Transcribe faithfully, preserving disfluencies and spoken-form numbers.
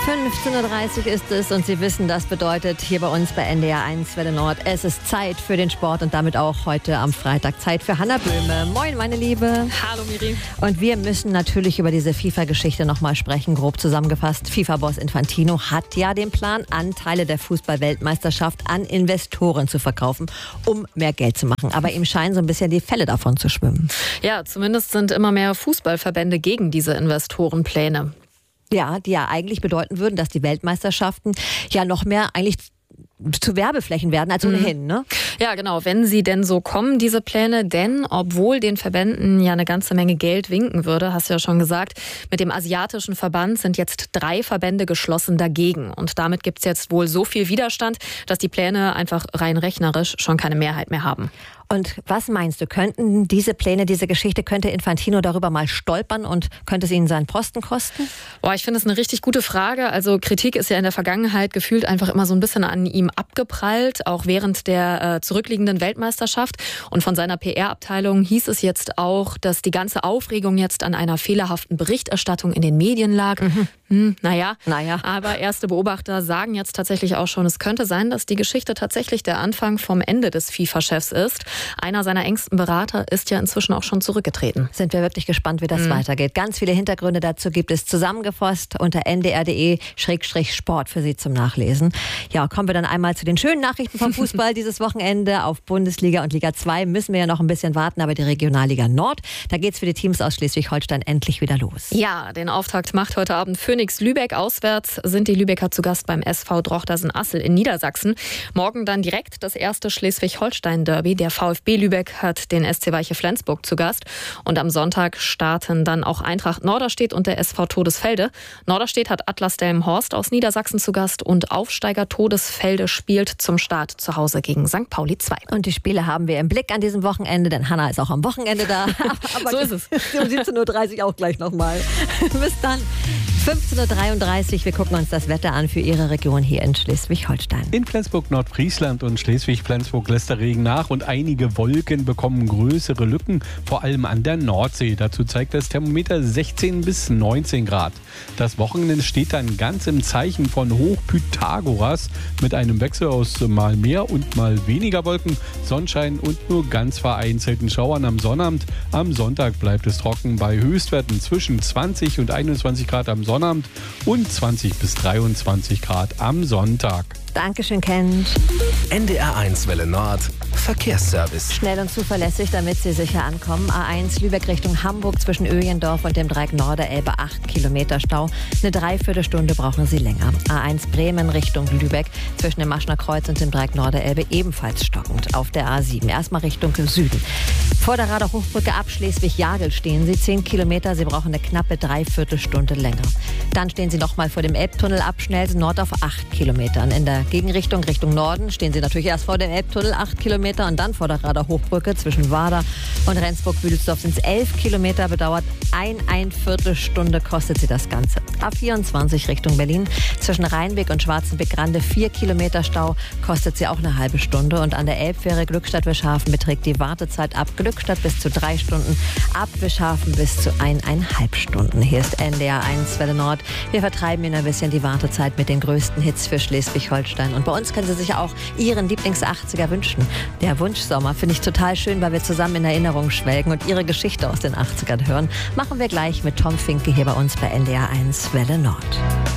fünfzehn Uhr dreißig ist es und Sie wissen, das bedeutet hier bei uns bei N D R eins Welle Nord, es ist Zeit für den Sport und damit auch heute am Freitag Zeit für Hannah Böhme. Moin, meine Liebe. Hallo, Miri. Und wir müssen natürlich über diese FIFA-Geschichte nochmal sprechen, grob zusammengefasst. FIFA-Boss Infantino hat ja den Plan, Anteile der Fußball-Weltmeisterschaft an Investoren zu verkaufen, um mehr Geld zu machen. Aber ihm scheinen so ein bisschen die Fälle davon zu schwimmen. Ja, zumindest sind immer mehr Fußballverbände gegen diese Investorenpläne. Ja, die ja eigentlich bedeuten würden, dass die Weltmeisterschaften ja noch mehr eigentlich zu Werbeflächen werden als ohnehin, mhm. ne? Ja, genau, wenn sie denn so kommen, diese Pläne. Denn obwohl den Verbänden ja eine ganze Menge Geld winken würde, hast du ja schon gesagt, mit dem asiatischen Verband sind jetzt drei Verbände geschlossen dagegen. Und damit gibt es jetzt wohl so viel Widerstand, dass die Pläne einfach rein rechnerisch schon keine Mehrheit mehr haben. Und was meinst du, könnten diese Pläne, diese Geschichte, könnte Infantino darüber mal stolpern und könnte es ihn seinen Posten kosten? Boah, ich finde es eine richtig gute Frage. Also Kritik ist ja in der Vergangenheit gefühlt einfach immer so ein bisschen an ihm abgeprallt, auch während der äh, zurückliegenden Weltmeisterschaft. Und von seiner P R-Abteilung hieß es jetzt auch, dass die ganze Aufregung jetzt an einer fehlerhaften Berichterstattung in den Medien lag. Mhm. Hm, naja. naja, aber erste Beobachter sagen jetzt tatsächlich auch schon, es könnte sein, dass die Geschichte tatsächlich der Anfang vom Ende des FIFA-Chefs ist. Einer seiner engsten Berater ist ja inzwischen auch schon zurückgetreten. Sind wir wirklich gespannt, wie das mhm. weitergeht. Ganz viele Hintergründe dazu gibt es zusammengefasst unter n d r punkt d e Schrägstrich Sport für Sie zum Nachlesen. Ja, kommen wir dann einmal zu den schönen Nachrichten vom Fußball dieses Wochenende. Auf Bundesliga und Liga zwei müssen wir ja noch ein bisschen warten, aber die Regionalliga Nord, da geht es für die Teams aus Schleswig-Holstein endlich wieder los. Ja, den Auftakt macht heute Abend Phoenix Lübeck. Auswärts sind die Lübecker zu Gast beim S V Drochtersen-Assel in Niedersachsen. Morgen dann direkt das erste Schleswig-Holstein-Derby. Der VfB Lübeck hat den S C Weiche Flensburg zu Gast. Und am Sonntag starten dann auch Eintracht Norderstedt und der S V Todesfelde. Norderstedt hat Atlas Delmenhorst aus Niedersachsen zu Gast und Aufsteiger Todesfelde spielt zum Start zu Hause gegen Sankt Pauli zwei. Und die Spiele haben wir im Blick an diesem Wochenende, denn Hannah ist auch am Wochenende da. Aber so ist es. Um siebzehn Uhr dreißig auch gleich nochmal. Bis dann. fünfzehn Uhr dreiunddreißig. Wir gucken uns das Wetter an für Ihre Region hier in Schleswig-Holstein. In Flensburg-Nordfriesland und Schleswig-Flensburg lässt der Regen nach und einige Wolken bekommen größere Lücken, vor allem an der Nordsee. Dazu zeigt das Thermometer sechzehn bis neunzehn Grad. Das Wochenende steht dann ganz im Zeichen von Hochpythagoras mit einem Wechsel aus mal mehr und mal weniger Wolken, Sonnenschein und nur ganz vereinzelten Schauern am Sonnabend. Am Sonntag bleibt es trocken bei Höchstwerten zwischen zwanzig und einundzwanzig Grad am Sonnabend und zwanzig bis dreiundzwanzig Grad am Sonntag. Dankeschön, Kent. N D R eins Welle Nord Verkehrsservice. Schnell und zuverlässig, damit Sie sicher ankommen. A eins Lübeck Richtung Hamburg zwischen Öjendorf und dem Dreieck Norderelbe acht Kilometer Stau. Eine Dreiviertelstunde brauchen Sie länger. A eins Bremen Richtung Lübeck zwischen dem Maschner Kreuz und dem Dreieck Norderelbe ebenfalls stockend. Auf der A sieben erstmal Richtung Süden. Vor der Rader Hochbrücke ab Schleswig-Jagel stehen Sie zehn Kilometer. Sie brauchen eine knappe Dreiviertelstunde länger. Dann stehen Sie nochmal vor dem Elbtunnel ab Schnellsen Nord auf acht Kilometern. In der Gegenrichtung Richtung Norden stehen Sie natürlich erst vor dem Elbtunnel acht Kilometer und dann vor der Rader Hochbrücke zwischen Wader und Rendsburg-Büdelsdorf sind es elf Kilometer, bedauert ein, ein Viertelstunde kostet Sie das Ganze. A vierundzwanzig Richtung Berlin zwischen Rheinbeck und Schwarzenbeck-Grande vier Kilometer Stau, kostet Sie auch eine halbe Stunde und an der Elbfähre Glückstadt-Wischhafen beträgt die Wartezeit ab Glückstadt bis zu drei Stunden, ab Wischhafen bis zu eineinhalb Stunden. Hier ist N D R eins Welle Nord. Wir vertreiben Ihnen ein bisschen die Wartezeit mit den größten Hits für Schleswig-Holstein. Und bei uns können Sie sich auch Ihren Lieblings-achtziger wünschen. Der Wunschsommer finde ich total schön, weil wir zusammen in Erinnerung schwelgen und Ihre Geschichte aus den achtzigern hören. Machen wir gleich mit Tom Finke hier bei uns bei N D R eins Welle Nord.